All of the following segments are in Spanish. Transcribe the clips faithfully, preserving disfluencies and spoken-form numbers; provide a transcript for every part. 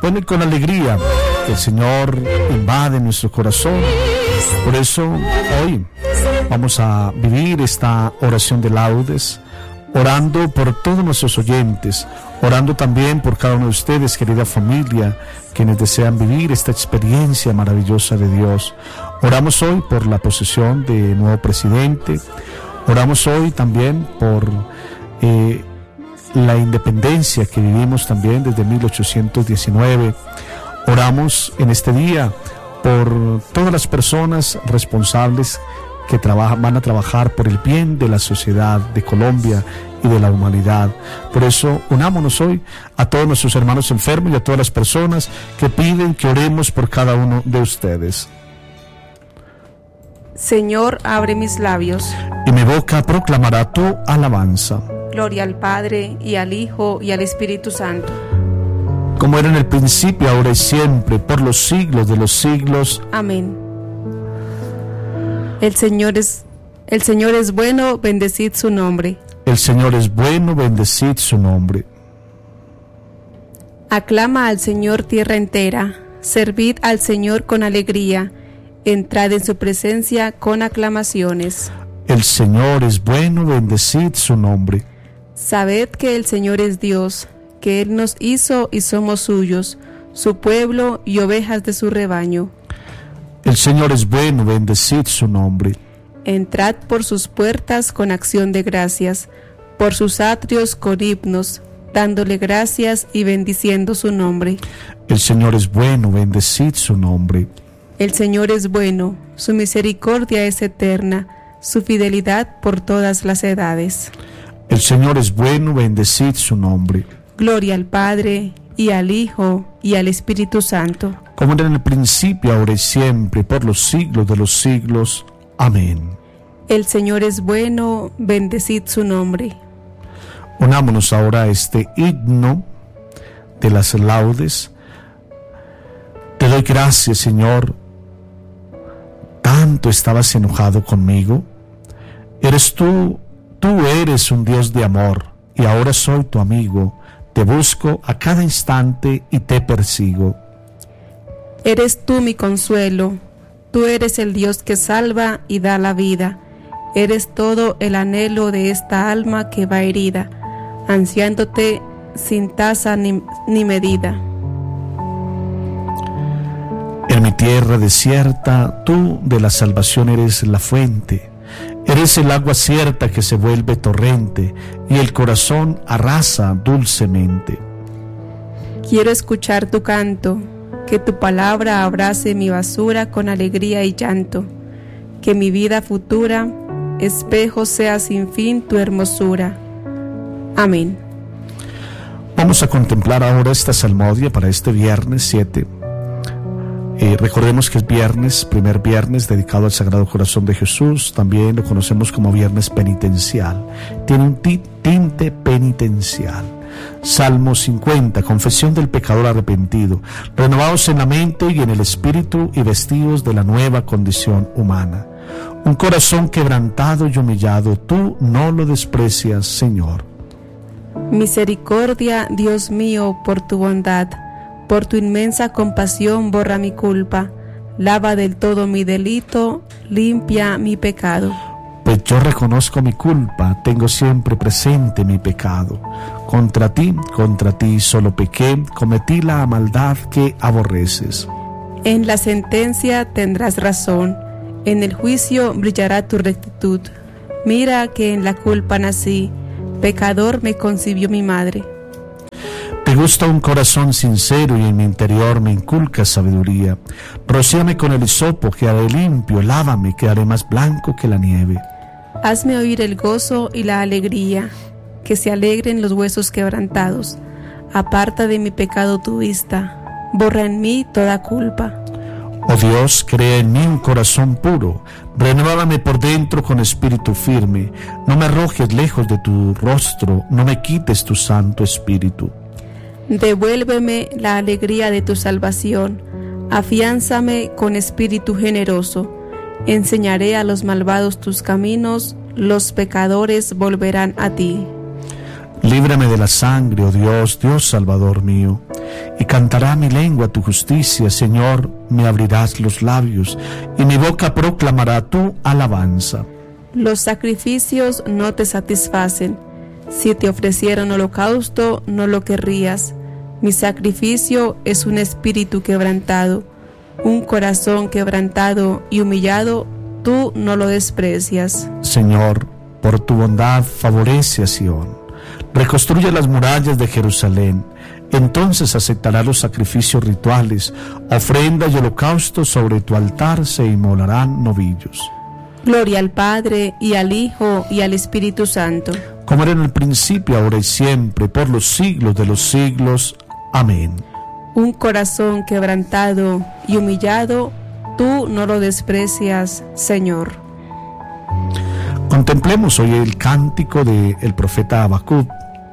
Bueno, y con alegría el Señor invade nuestro corazón. Por eso hoy vamos a vivir esta oración de laudes, orando por todos nuestros oyentes, orando también por cada uno de ustedes, querida familia, quienes desean vivir esta experiencia maravillosa de Dios. Oramos hoy por la posesión de nuevo presidente, oramos hoy también por eh, la independencia que vivimos también desde mil ochocientos diecinueve. Oramos en este día por todas las personas responsables que trabajan, van a trabajar por el bien de la sociedad de Colombia y de la humanidad. Por eso unámonos hoy a todos nuestros hermanos enfermos y a todas las personas que piden que oremos por cada uno de ustedes. Señor, abre mis labios, y mi boca proclamará tu alabanza. Gloria al Padre, y al Hijo, y al Espíritu Santo. Como era en el principio, ahora y siempre, por los siglos de los siglos. Amén. El Señor es, el Señor es bueno, bendecid su nombre. El Señor es bueno, bendecid su nombre. Aclama al Señor tierra entera, servid al Señor con alegría, entrad en su presencia con aclamaciones. El Señor es bueno, bendecid su nombre. Sabed que el Señor es Dios, que Él nos hizo y somos suyos, su pueblo y ovejas de su rebaño. El Señor es bueno, bendecid su nombre. Entrad por sus puertas con acción de gracias, por sus atrios con himnos, dándole gracias y bendiciendo su nombre. El Señor es bueno, bendecid su nombre. El Señor es bueno, su misericordia es eterna, su fidelidad por todas las edades. El Señor es bueno, bendecid su nombre. Gloria al Padre, y al Hijo, y al Espíritu Santo. Como era en el principio, ahora y siempre, por los siglos de los siglos. Amén. El Señor es bueno, bendecid su nombre. Unámonos ahora a este himno de las laudes. Te doy gracias, Señor. Tanto estabas enojado conmigo. Eres tú, tú eres un Dios de amor, y ahora soy tu amigo. Te busco a cada instante y te persigo. Eres tú mi consuelo, tú eres el Dios que salva y da la vida. Eres todo el anhelo de esta alma que va herida, ansiándote sin tasa ni, ni medida. En mi tierra desierta, tú de la salvación eres la fuente. Eres el agua cierta que se vuelve torrente, y el corazón arrasa dulcemente. Quiero escuchar tu canto, que tu palabra abrace mi basura con alegría y llanto, que mi vida futura espejo sea sin fin tu hermosura. Amén. Vamos a contemplar ahora esta salmodia para este viernes siete. Eh, recordemos que es viernes, primer viernes dedicado al Sagrado Corazón de Jesús. También lo conocemos como viernes penitencial. Tiene un tinte penitencial. Salmo cincuenta, confesión del pecador arrepentido, renovados en la mente y en el espíritu y vestidos de la nueva condición humana. Un corazón quebrantado y humillado, tú no lo desprecias, Señor. Misericordia, Dios mío, por tu bondad, por tu inmensa compasión borra mi culpa, lava del todo mi delito, limpia mi pecado. Pues yo reconozco mi culpa, tengo siempre presente mi pecado. Contra ti, contra ti solo pequé, cometí la maldad que aborreces. En la sentencia tendrás razón, en el juicio brillará tu rectitud. Mira que en la culpa nací, pecador me concibió mi madre. Te gusta un corazón sincero y en mi interior me inculcas sabiduría. Rocíame con el hisopo, quedaré limpio, lávame, quedaré más blanco que la nieve. Hazme oír el gozo y la alegría, que se alegren los huesos quebrantados. Aparta de mi pecado tu vista, borra en mí toda culpa. Oh Dios, crea en mí un corazón puro, renuévame por dentro con espíritu firme. No me arrojes lejos de tu rostro, no me quites tu santo espíritu. Devuélveme la alegría de tu salvación, afiánzame con espíritu generoso. Enseñaré a los malvados tus caminos, los pecadores volverán a ti. Líbrame de la sangre, oh Dios, Dios Salvador mío, y cantará mi lengua tu justicia. Señor, me abrirás los labios, y mi boca proclamará tu alabanza. Los sacrificios no te satisfacen. Si te ofrecieran holocausto, no lo querrías. Mi sacrificio es un espíritu quebrantado, un corazón quebrantado y humillado, tú no lo desprecias. Señor, por tu bondad favorece a Sión. Reconstruye las murallas de Jerusalén. Entonces aceptará los sacrificios rituales, ofrenda y holocausto. Sobre tu altar se inmolarán novillos. Gloria al Padre, y al Hijo, y al Espíritu Santo. Como era en el principio, ahora y siempre, por los siglos de los siglos. Amén. Un corazón quebrantado y humillado, tú no lo desprecias, Señor. Contemplemos hoy el cántico del profeta Habacuc.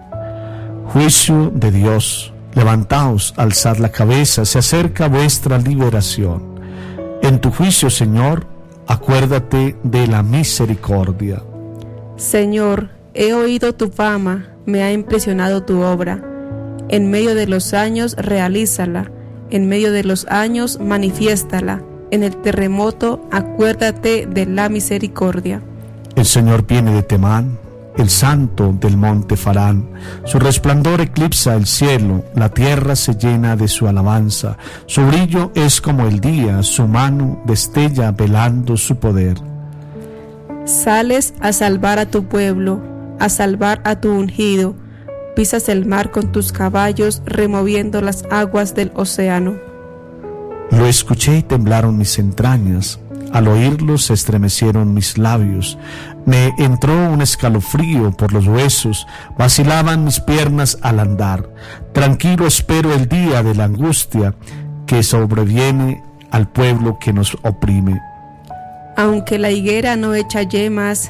Juicio de Dios, levantaos, alzad la cabeza, se acerca vuestra liberación. En tu juicio, Señor, acuérdate de la misericordia. Señor, he oído tu fama, me ha impresionado tu obra. En medio de los años, realízala. En medio de los años, manifiéstala. En el terremoto, acuérdate de la misericordia. El Señor viene de Temán, el santo del monte Farán. Su resplandor eclipsa el cielo, la tierra se llena de su alabanza. Su brillo es como el día, su mano destella velando su poder. Sales a salvar a tu pueblo, a salvar a tu ungido. Pisas el mar con tus caballos, removiendo las aguas del océano. Lo escuché y temblaron mis entrañas. Al oírlo se estremecieron mis labios. Me entró un escalofrío por los huesos, vacilaban mis piernas al andar. Tranquilo espero el día de la angustia que sobreviene al pueblo que nos oprime. Aunque la higuera no echa yemas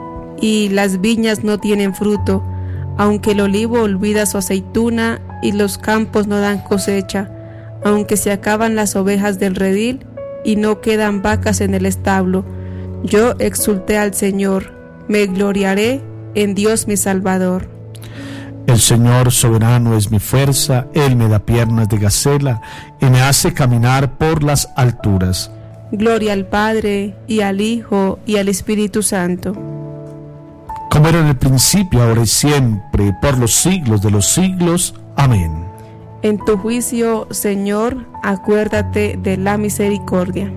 y las viñas no tienen fruto, aunque el olivo olvida su aceituna y los campos no dan cosecha, aunque se acaban las ovejas del redil y no quedan vacas en el establo, yo exulté al Señor, me gloriaré en Dios mi Salvador. El Señor soberano es mi fuerza, Él me da piernas de gacela y me hace caminar por las alturas. Gloria al Padre, y al Hijo, y al Espíritu Santo. Como era en el principio, ahora y siempre, por los siglos de los siglos. Amén. En tu juicio, Señor, acuérdate de la misericordia.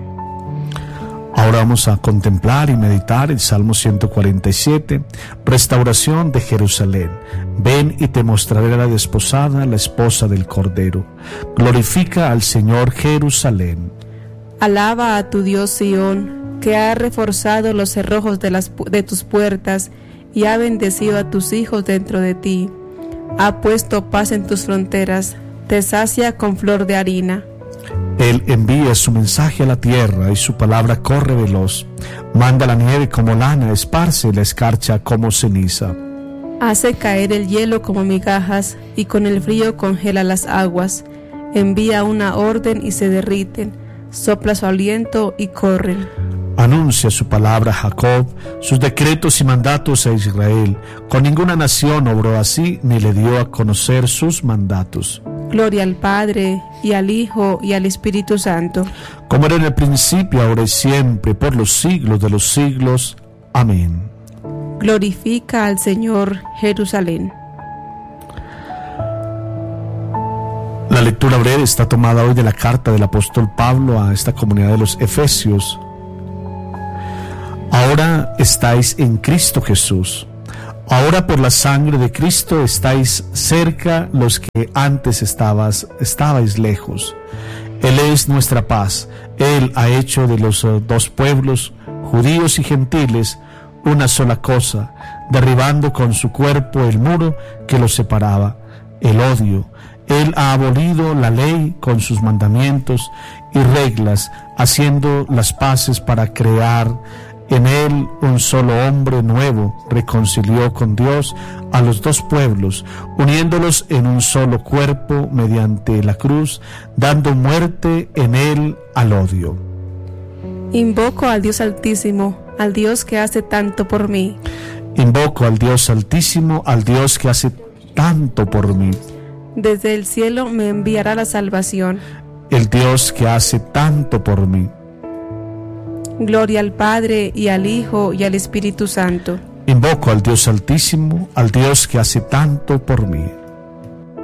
Ahora vamos a contemplar y meditar el Salmo ciento cuarenta y siete, restauración de Jerusalén. Ven y te mostraré la desposada, la esposa del Cordero. Glorifica al Señor Jerusalén. Alaba a tu Dios Sión, que ha reforzado los cerrojos de, las, de tus puertas y ha bendecido a tus hijos dentro de ti. Ha puesto paz en tus fronteras, te sacia con flor de harina. Él envía su mensaje a la tierra y su palabra corre veloz. Manda la nieve como lana, esparce la escarcha como ceniza. Hace caer el hielo como migajas y con el frío congela las aguas. Envía una orden y se derriten, sopla su aliento y corren. Anuncia su palabra a Jacob, sus decretos y mandatos a Israel. Con ninguna nación obró así, ni le dio a conocer sus mandatos. Gloria al Padre, y al Hijo, y al Espíritu Santo. Como era en el principio, ahora y siempre, por los siglos de los siglos. Amén. Glorifica al Señor, Jerusalén. La lectura breve está tomada hoy de la carta del apóstol Pablo a esta comunidad de los Efesios. Ahora estáis en Cristo Jesús. Ahora por la sangre de Cristo estáis cerca los que antes estabas, estabais lejos. Él es nuestra paz. Él ha hecho de los dos pueblos, judíos y gentiles, una sola cosa, derribando con su cuerpo el muro que los separaba, el odio. Él ha abolido la ley con sus mandamientos y reglas, haciendo las paces para crear en él un solo hombre nuevo. Reconcilió con Dios a los dos pueblos, uniéndolos en un solo cuerpo mediante la cruz, dando muerte en él al odio. Invoco al Dios Altísimo, al Dios que hace tanto por mí. Invoco al Dios Altísimo, al Dios que hace tanto por mí. Desde el cielo me enviará la salvación. El Dios que hace tanto por mí. Gloria al Padre, y al Hijo, y al Espíritu Santo. Invoco al Dios Altísimo, al Dios que hace tanto por mí.